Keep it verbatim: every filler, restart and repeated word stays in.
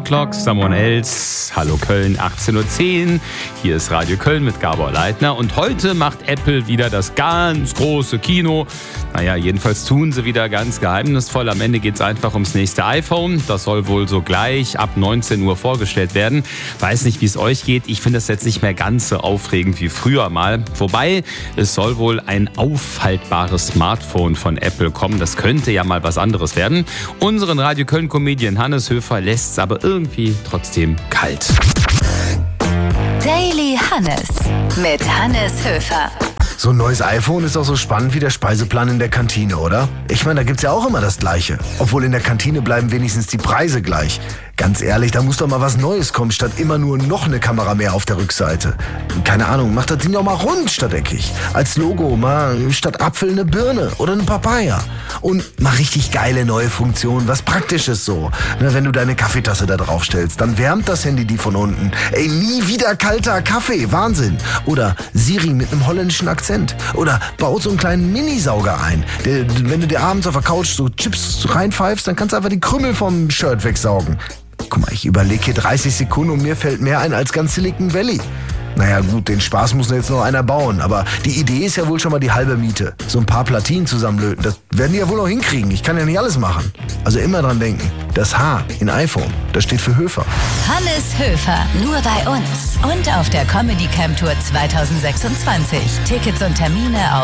O'Clock, Someone Else. Hallo Köln, achtzehn Uhr zehn. Hier ist Radio Köln mit Gabor Leitner. Und heute macht Apple wieder das ganz große Kino. Naja, jedenfalls tun sie wieder ganz geheimnisvoll. Am Ende geht es einfach ums nächste iPhone. Das soll wohl so gleich ab neunzehn Uhr vorgestellt werden. Weiß nicht, wie es euch geht. Ich finde das jetzt nicht mehr ganz so aufregend wie früher mal. Wobei, es soll wohl ein auffaltbares Smartphone von Apple kommen. Das könnte ja mal was anderes werden. Unseren Radio Köln-Comedian Hannes Höfer lässt es aber irgendwie trotzdem kalt. Daily Hannes mit Hannes Höfer. So ein neues iPhone ist auch so spannend wie der Speiseplan in der Kantine, oder? Ich meine, da gibt's ja auch immer das Gleiche. Obwohl in der Kantine bleiben wenigstens die Preise gleich. Ganz ehrlich, da muss doch mal was Neues kommen, statt immer nur noch eine Kamera mehr auf der Rückseite. Keine Ahnung, macht das Ding doch mal rund statt eckig. Als Logo mal statt Apfel eine Birne oder eine Papaya. Und mal richtig geile neue Funktionen, was Praktisches so. Na, wenn du deine Kaffeetasse da drauf stellst, dann wärmt das Handy die von unten. Ey, nie wieder kalter Kaffee, Wahnsinn. Oder Siri mit einem holländischen Akzent. Oder baut so einen kleinen Minisauger ein. Der, wenn du dir abends auf der Couch so Chips reinpfeifst, dann kannst du einfach die Krümel vom Shirt wegsaugen. Guck mal, ich überlege hier dreißig Sekunden und mir fällt mehr ein als ganz Silicon Valley. Naja gut, den Spaß muss jetzt noch einer bauen, aber die Idee ist ja wohl schon mal die halbe Miete. So ein paar Platinen zusammenlöten, das werden die ja wohl noch hinkriegen. Ich kann ja nicht alles machen. Also immer dran denken, das H in iPhone, das steht für Höfer. Hannes Höfer, nur bei uns und auf der Comedy Camp Tour zwanzig sechsundzwanzig. Tickets und Termine auf